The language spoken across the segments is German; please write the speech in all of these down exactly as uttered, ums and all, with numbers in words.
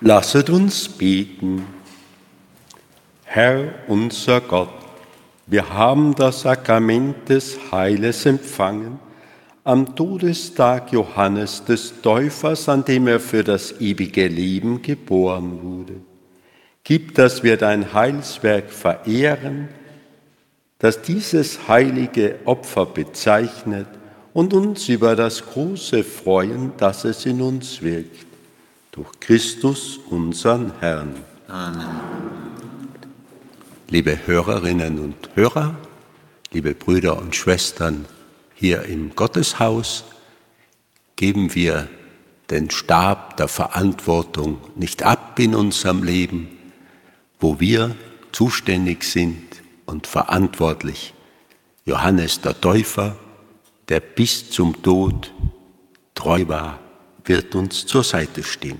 Lasset uns beten. Herr unser Gott, wir haben das Sakrament des Heiles empfangen am Todestag Johannes des Täufers, an dem er für das ewige Leben geboren wurde. Gib, dass wir dein Heilswerk verehren, das dieses heilige Opfer bezeichnet und uns über das große freuen, das es in uns wirkt. Durch Christus, unseren Herrn. Amen. Liebe Hörerinnen und Hörer, liebe Brüder und Schwestern hier im Gotteshaus, geben wir den Stab der Verantwortung nicht ab in unserem Leben, wo wir zuständig sind und verantwortlich. Johannes der Täufer, der bis zum Tod treu war, wird uns zur Seite stehen.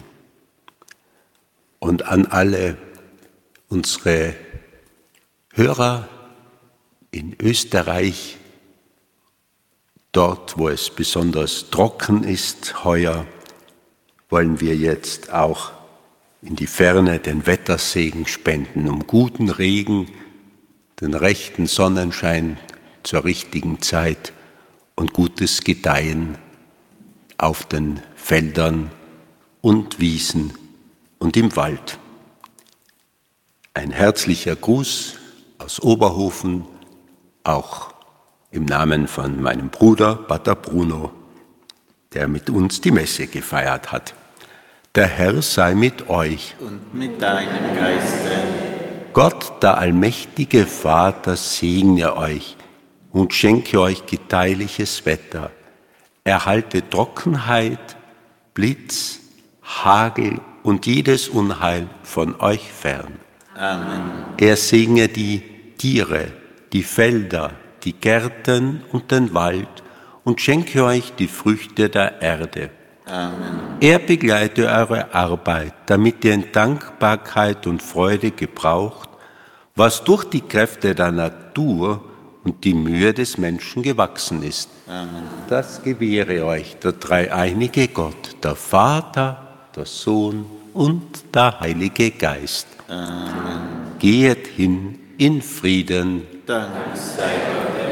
Und an alle unsere Hörer in Österreich, dort wo es besonders trocken ist heuer, wollen wir jetzt auch in die Ferne den Wettersegen spenden, um guten Regen, den rechten Sonnenschein zur richtigen Zeit und gutes Gedeihen auf den Feldern und Wiesen und im Wald. Ein herzlicher Gruß aus Oberhofen, auch im Namen von meinem Bruder Pater Bruno, der mit uns die Messe gefeiert hat. Der Herr sei mit euch. Und mit deinem Geiste. Gott, der allmächtige Vater, segne euch und schenke euch gedeihliches Wetter. Erhalte Trockenheit, Blitz, Hagel und jedes Unheil von euch fern. Amen. Er segne die Tiere, die Felder, die Gärten und den Wald und schenke euch die Früchte der Erde. Amen. Er begleite eure Arbeit, damit ihr in Dankbarkeit und Freude gebraucht, was durch die Kräfte der Natur und die Mühe des Menschen gewachsen ist. Amen. Das gewähre euch der dreieinige Gott, der Vater, der Sohn und der Heilige Geist. Amen. Gehet hin in Frieden. Dank sei Gott.